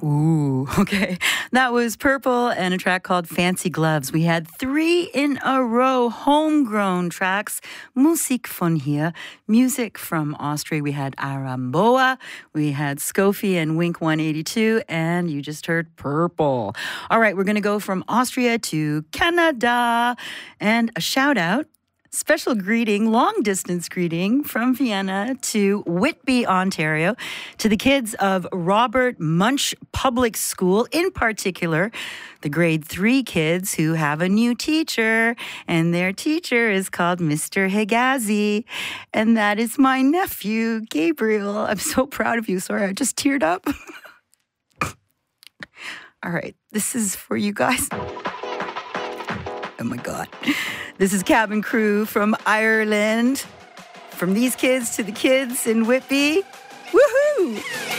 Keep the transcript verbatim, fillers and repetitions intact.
Ooh, okay. That was Purple and a track called Fancy Gloves. We had three in a row homegrown tracks. Musik von hier, music from Austria. We had Aramboa, we had Scofi and Wink one eighty-two, and you just heard Purple. All right, we're going to go from Austria to Canada. And a shout out. Special greeting, long distance greeting from Vienna to Whitby, Ontario, to the kids of Robert Munch Public School, in particular, the grade three kids who have a new teacher, and their teacher is called Mister Higazi, and that is my nephew, Gabriel. I'm so proud of you. Sorry, I just teared up. All right, this is for you guys. Oh my God. This is Cabin Crew from Ireland. From these kids to the kids in Whitby. Woohoo!